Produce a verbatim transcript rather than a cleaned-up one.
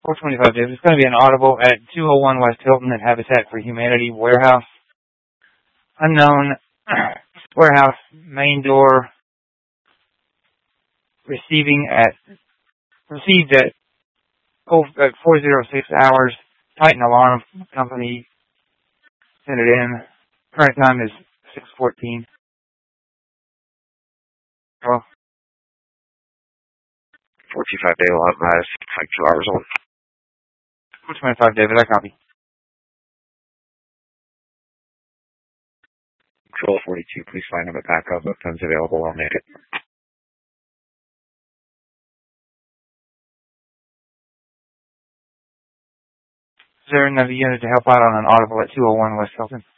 four twenty-five, David. It's going to be an audible at two oh one West Hilton at Habitat for Humanity warehouse. Unknown warehouse main door receiving at received at oh, at four oh six hours. Titan Alarm Company sent it in. Current time is six fourteen. Well, four two five, David. I'll have that like two hours old. four twenty-five, David. I copy. Control forty-two, please find them at backup. If funds available, I'll make it. Is there another unit to help out on an audible at two oh one West Hilton?